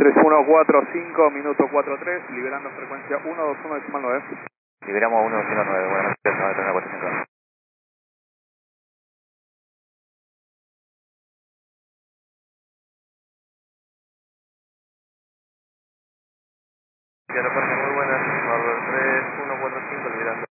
3145, minuto 43, liberando frecuencia 121,9. Liberamos 119, buenas noches, 93945. Aeropuerto, muy buenas, Bárbaro 3145, liberando.